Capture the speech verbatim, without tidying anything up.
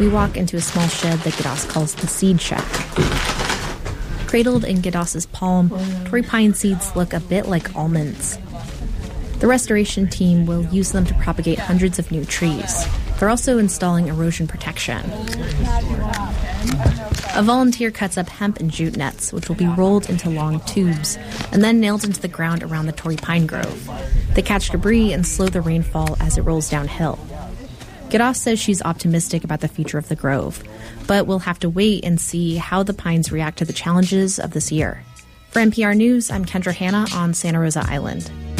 We walk into a small shed that Gidas calls the seed shack. Cradled in Gidas's palm, Torrey pine seeds look a bit like almonds. The restoration team will use them to propagate hundreds of new trees. They're also installing erosion protection. A volunteer cuts up hemp and jute nets, which will be rolled into long tubes and then nailed into the ground around the Torrey pine grove. They catch debris and slow the rainfall as it rolls downhill. Gidas says she's optimistic about the future of the grove, but we'll have to wait and see how the pines react to the challenges of this year. For N P R News, I'm Kendra Hanna on Santa Rosa Island.